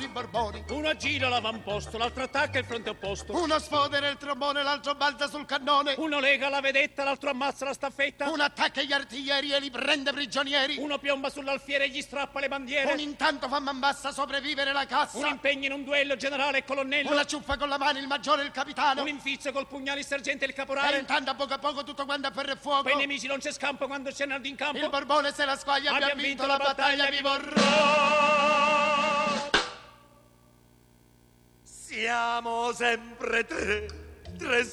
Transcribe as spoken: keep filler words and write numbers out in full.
Borboni. Uno aggira l'avamposto, l'altro attacca il fronte opposto. Uno sfodera il trombone, l'altro balza sul cannone. Uno lega la vedetta, l'altro ammazza la staffetta. Uno attacca gli artiglieri e li prende prigionieri. Uno piomba sull'alfiere e gli strappa le bandiere. Un intanto fa man bassa a sopravvivere la cassa. Un impegno in un duello generale e colonnello. Una ciuffa con la mano il maggiore e il capitano. Un infizio col pugnale il sergente e il E caporale. intanto a poco a poco tutto quanto a ferro e fuoco. Per i nemici non c'è scampo quando c'è Naldo in campo. Il Borbone se la squaglia, abbiamo Abbiamo vinto la battaglia, viva il re! Siamo sempre tre, tre